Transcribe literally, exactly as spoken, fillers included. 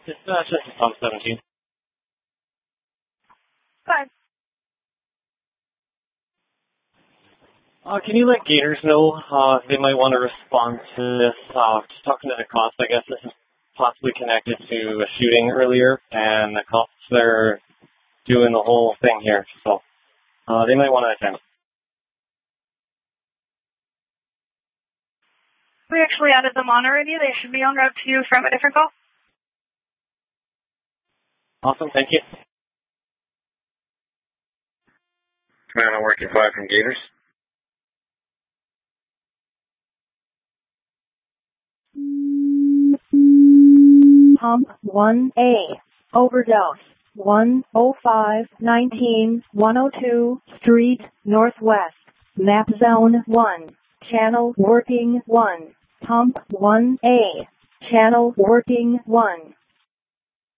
It's uh, just pump seventeen. Five. Uh, can you let Gators know uh, they might want to respond to this? Uh, just talking to the cops, I guess this is possibly connected to a shooting earlier, and the cops are doing the whole thing here, so uh, they might want to attend. We actually added them on already. They should be on route to you from a different call. Awesome, thank you. Command, working five from Gators. Pump one A. Overdose. one oh five nineteen one oh two Street, Northwest. Map Zone one. Channel working one. Pump one A. Channel working one.